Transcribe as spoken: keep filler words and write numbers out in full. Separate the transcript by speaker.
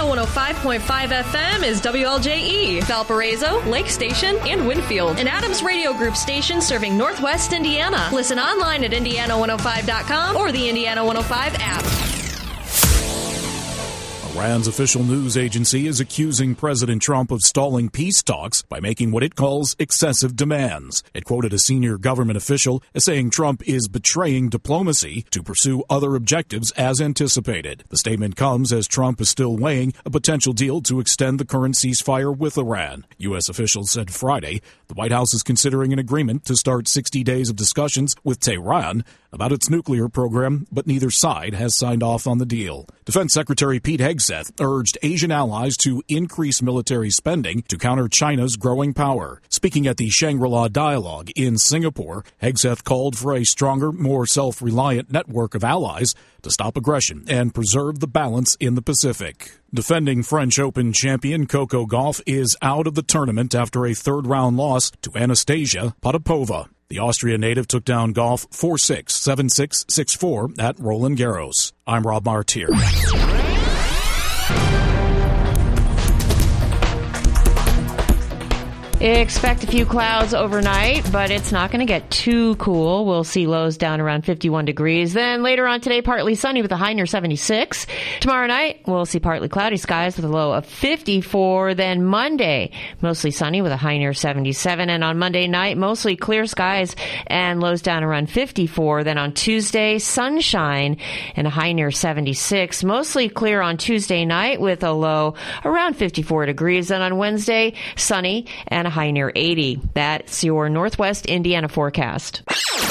Speaker 1: Indiana one oh five point five F M is W L J E, Valparaiso, Lake Station, and Winfield. An Adams Radio Group station serving Northwest Indiana. Listen online at indiana one oh five dot com or the Indiana one oh five app.
Speaker 2: Iran's official news agency is accusing President Trump of stalling peace talks by making what it calls excessive demands. It quoted a senior government official as saying Trump is betraying diplomacy to pursue other objectives as anticipated. The statement comes as Trump is still weighing a potential deal to extend the current ceasefire with Iran. U S officials said Friday the White House is considering an agreement to start sixty days of discussions with Tehran about its nuclear program, but neither side has signed off on the deal. Defense Secretary Pete Hegseth urged Asian allies to increase military spending to counter China's growing power. Speaking at the Shangri-La Dialogue in Singapore, Hegseth called for a stronger, more self-reliant network of allies to stop aggression and preserve the balance in the Pacific. Defending French Open champion Coco Gauff is out of the tournament after a third-round loss to Anastasia Potapova. The Austrian native took down Gauff four six, seven six, six four at Roland Garros. I'm Rob Martier.
Speaker 3: Expect a few clouds overnight, but it's not going to get too cool. We'll see lows down around fifty-one degrees. Then later on today, partly sunny with a high near seventy-six. Tomorrow night, we'll see partly cloudy skies with a low of fifty-four. Then Monday, mostly sunny with a high near seventy-seven. And on Monday night, mostly clear skies and lows down around fifty-four. Then on Tuesday, sunshine and a high near seventy-six. Mostly clear on Tuesday night with a low around fifty-four degrees. And on Wednesday, sunny and a high near eighty. That's your Northwest Indiana forecast.